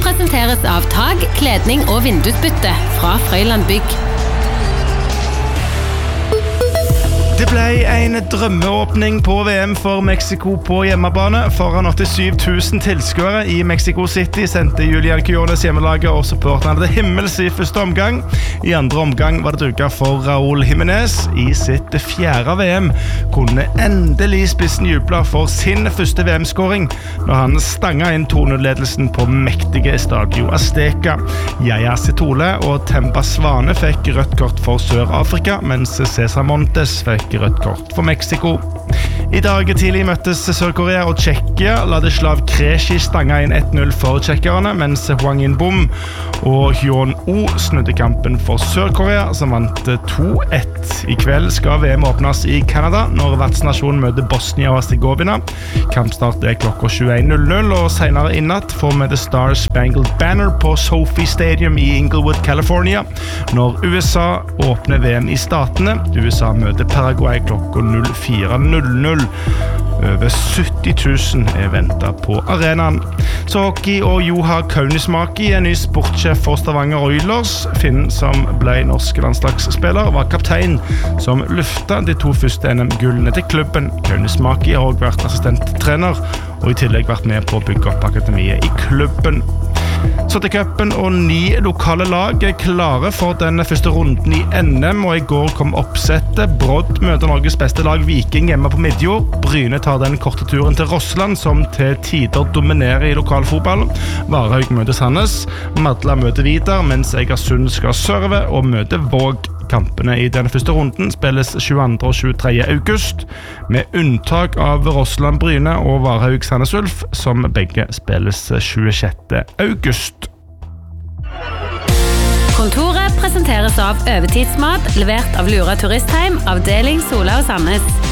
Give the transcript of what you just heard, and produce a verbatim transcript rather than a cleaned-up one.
presenteres av tag, kledning og vindusbytte fra Frøyland Bygg. Det ble en drømmeåpning på V M for Mexico på hjemmebane. Foran åttisju tusen tilskuere i Mexico City sendte Julian Quiñones hjemmelaget og supporterne det himmels i første omgang. I andre omgang var det duket for Raúl Jiménez. I sitt fjerde V M kunne endelig spissen juble for sin første V M-skåring når han stanga inn to null-ledelsen på mektige Estadio Azteca. Yaya Sitole og Temba Svane fikk rødt kort for Sør-Afrika, mens Cesar Montes fikk rødt kort for Mexico. I dag tidlig møttes Sør-Korea og Tsjekkia. Ladislav Krejci stanga inn ett null for tsjekkerne, mens Hwang In-bom og Hyun-Oh snudde kampen for Sør-Korea, som vant to ett. I kveld skal V M åpnes i Canada når vertsnasjonen møter Bosnia og Herzegovina. Kampstart er klokka tjueen null null, og senere i natt får vi The Star Spangled Banner på Sophie Stadium i Inglewood, California, når U S A åpner V M i statene. U S A møter Paraguay klokka null fire null null. Over sytti tusen er ventet på arenaen. Så hockey og Juha Kaunismäki er ny sportssjef for Stavanger Oilers. Finn, som ble norsk landslagsspiller, var kaptein som løftet de to første N M-gullene til klubben. Kaunismäki har også vært assistenttrener, og i tillegg vært med på å bygge opp akademiet i klubben. Så til cupen, og ni lokale lag er klare for den første runden i N M, og i går kom oppsettet. Brodd møter Norges beste lag Viking hjemme på Midjord. Bryne tar den korte turen til Rossland, som til tider dominerer i lokalfotball. Varhaug møter Sandnes. Madla møter Vidar, mens Egersund skal serve og møter Våg. Kampene i denne første runden spilles tjueandre og tjuetredje august, med unntak av Rossland Bryne og Varhaug Sandnes Ulf, som begge spilles tjuesjette august. Kontoret presenteres av Øvertidsmat, levert av Lura Turistheim, avdeling Sola og Sandnes.